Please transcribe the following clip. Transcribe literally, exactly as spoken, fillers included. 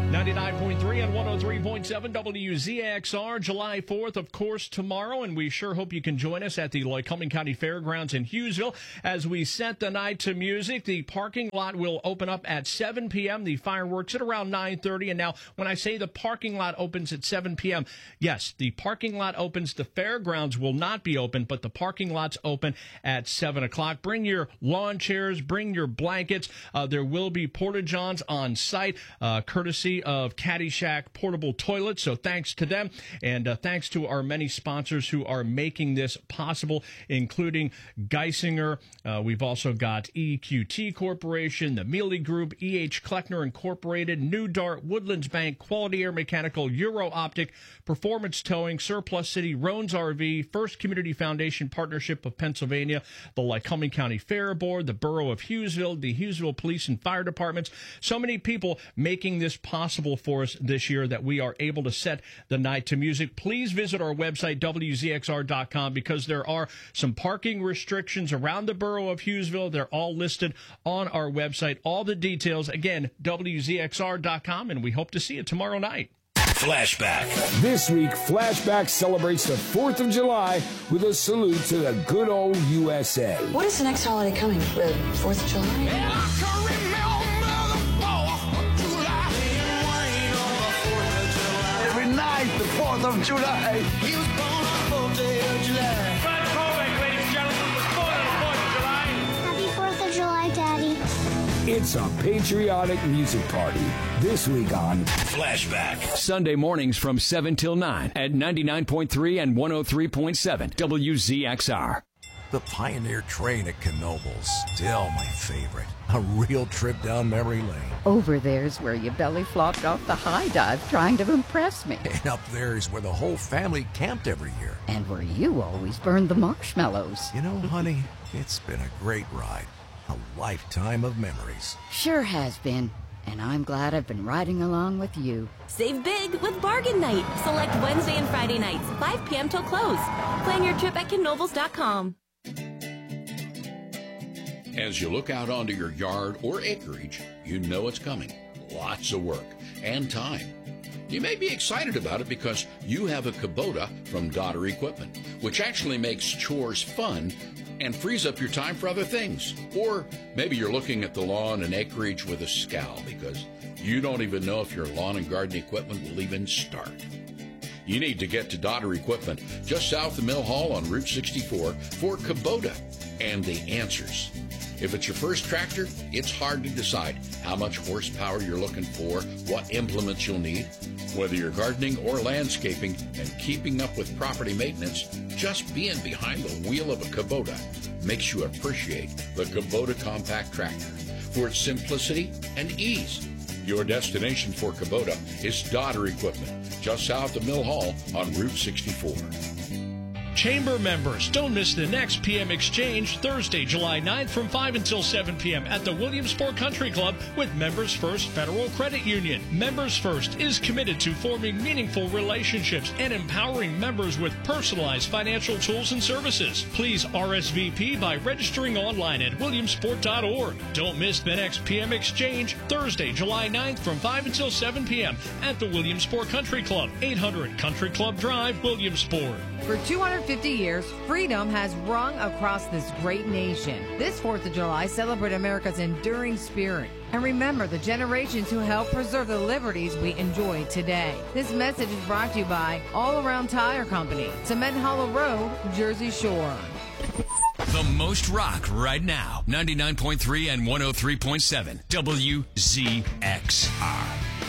ninety-nine point three and one oh three point seven W Z X R, July fourth, of course, tomorrow. And we sure hope you can join us at the Lycoming County Fairgrounds in Hughesville as we set the night to music. The parking lot will open up at seven p.m., the fireworks at around nine thirty. And now, when I say the parking lot opens at seven p.m., yes, the parking lot opens. The fairgrounds will not be open, but the parking lot's open at seven o'clock. Bring your lawn chairs, bring your blankets. Uh, there will be porta-johns on site, uh, courtesy of Caddyshack Portable Toilets. So thanks to them, and uh, thanks to our many sponsors who are making this possible, including Geisinger. Uh, we've also got E Q T Corporation, the Mealy Group, E H. Kleckner Incorporated, New Dart, Woodlands Bank, Quality Air Mechanical, Euro Optic, Performance Towing, Surplus City, Roans R V, First Community Foundation Partnership of Pennsylvania, the Lycoming County Fair Board, the Borough of Hughesville, the Hughesville Police and Fire Departments. So many people making this possible for us this year that we are able to set the night to music. Please visit our website, W Z X R dot com, because there are some parking restrictions around the borough of Hughesville. They're all listed on our website. All the details, again, W Z X R dot com, and we hope to see you tomorrow night. Flashback. This week, Flashback celebrates the fourth of July with a salute to the good old U S A. What is the next holiday coming? The fourth of July? Yeah, I can remember the fourth of July. Every night, the fourth of July. He was born on the fourth day of July. Fred Kovac, ladies and gentlemen, was born on the fourth of July. Happy fourth of July, Daddy. It's a patriotic music party this week on Flashback. Sunday mornings from seven till nine at ninety-nine point three and one oh three point seven W Z X R. The Pioneer train at Knoebels, still my favorite. A real trip down memory lane. Over there's where you belly flopped off the high dive trying to impress me. And up there's where the whole family camped every year. And where you always burned the marshmallows. You know, honey, it's been a great ride. A lifetime of memories. Sure has been. And I'm glad I've been riding along with you. Save big with Bargain Night. Select Wednesday and Friday nights, five p.m. till close. Plan your trip at Knoebels dot com. As you look out onto your yard or acreage, you know it's coming. Lots of work and time. You may be excited about it because you have a Kubota from Dodder Equipment, which actually makes chores fun and frees up your time for other things. Or maybe you're looking at the lawn and acreage with a scowl because you don't even know if your lawn and garden equipment will even start. You need to get to Dodder Equipment just south of Mill Hall on Route sixty-four for Kubota and the answers. If it's your first tractor, it's hard to decide how much horsepower you're looking for, what implements you'll need. Whether you're gardening or landscaping and keeping up with property maintenance, just being behind the wheel of a Kubota makes you appreciate the Kubota Compact Tractor for its simplicity and ease. Your destination for Kubota is Dodder Equipment, just south of Mill Hall on Route sixty-four. Chamber members, don't miss the next P M Exchange Thursday, July ninth from five until seven p.m. at the Williamsport Country Club with Members First Federal Credit Union. Members First is committed to forming meaningful relationships and empowering members with personalized financial tools and services. Please R S V P by registering online at williamsport dot org. Don't miss the next P M Exchange Thursday, July ninth from five until seven p.m. at the Williamsport Country Club, eight hundred Country Club Drive, Williamsport. For two hundred fifty years, freedom has rung across this great nation. This fourth of July, celebrate America's enduring spirit. And remember the generations who helped preserve the liberties we enjoy today. This message is brought to you by All Around Tire Company, Cement Hollow Road, Jersey Shore. The most rock right now. ninety-nine point three and one oh three point seven W Z X R.